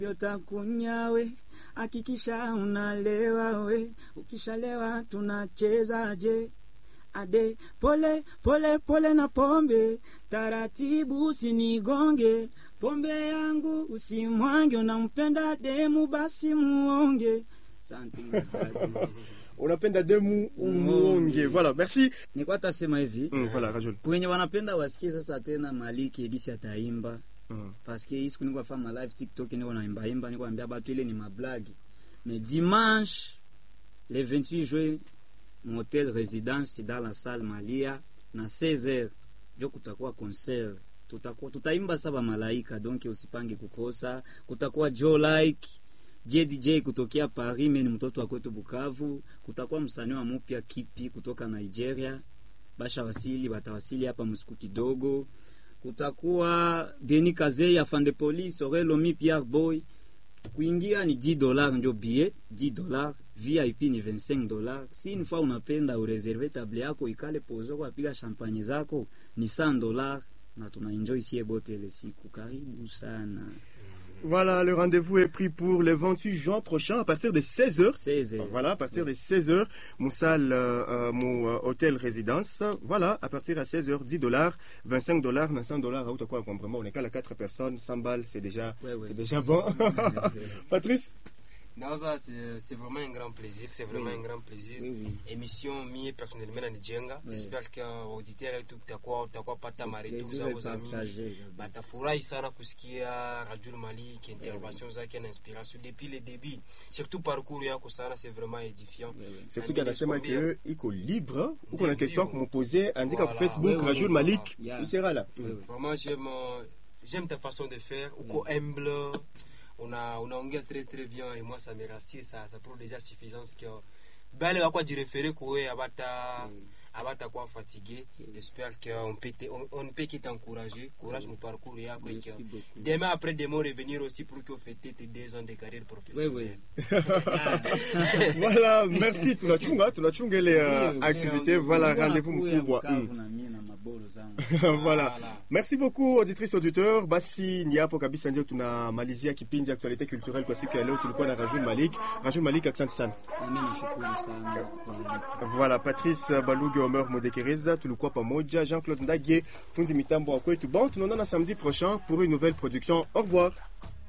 Yotakunyawe, hakikisha unalewa we, ukishalewa tunachezaje? Ade, pole, pole, pole na pombe, taratibu usinigonge, pombe yangu usimwange, unampenda demu basi muonge. Asante. Unapenda demu umuonge. Voilà, merci. Nilikuwa tasema hivi. Voilà, Rajul. Kwenye wanapenda wasikie sasa tena Maliki Edisi ataimba. Parce que siku niko fanya live TikTok niko naimba niko ambia batu ile ni mablagi. Mais dimanche le 28 juin mon hôtel résidence dans la salle Malia na 16h ndio kutakuwa concert. Tutaimba saba malaika donc usipange kukosa. Kutakuwa Joe Like JDJ kutokea Paris, mimi ni mtoto wa kwetu Bukavu. Kutakuwa msanii wa mpya Kipi kutoka Nigeria. Batawasili hapa msiku kidogo. Kutakuwa Denis Kazei afande police, Orelomi Pierre Boy. Kuingia ni $10 ndio billet, $10. VIP ni $25. Si une fois unapenda ureserve table yako ikale pozo kwa piga champagne zako ni $100 na tuna enjoy sie bote ile siku. Karibu sana. Voilà, le rendez-vous est pris pour le 28 juin prochain à partir de 16h. 16h. Voilà, à partir de 16h, mon salle, mon hôtel résidence. Voilà, à partir de 16h, $10, $25, mais $100, à quoi vraiment, on est qu'à 4 personnes, 100 balles, c'est déjà, c'est déjà bon. Patrice? Non, ça, c'est vraiment un grand plaisir. C'est vraiment un grand plaisir. Émission, mie personnellement, na Nijenga. J'espère que auditeur et tout, utakuwa pata maretu za vos amis. Batafurahi sana kusikia Rajul Malik, intervention zake na inspiration depuis le début. Surtout parcours yako sana, c'est vraiment édifiant. Surtout qu'il y a des que iko libre. Ou qu'on a question que me poser, indique sur Facebook Rajul Malik, il sera là. Vraiment, j'aime ta façon de faire. Uko humble. On a très très bien et moi ça me rassure, ça prouve déjà suffisance que belle à quoi du référé quoi abata quoi fatigué. J'espère qu'on peut t'encourager, courage mon parcours et après que demain après des mots revenir aussi pour que fêter tes 2 ans de carrière professionnelle. Voilà, merci tunachunga les activités. Voilà, rendez-vous mkubwa. Voilà. Merci beaucoup auditrices auditeurs. Basi ni hapo kabisa ndio tunamalizia kipindi actualité culturelle kwa siku ya leo. Tulikuwa na Rajul Malik. Rajul Malik, asante sana. Mimi nashukuru sana. Voilà, Patrice Baluge, Omer Modekereza, tulikuwa pamoja. Jean-Claude Ndage, fundi mitambo wa kwetu. Bon, tunaonana samedi prochain pour une nouvelle production. Au revoir.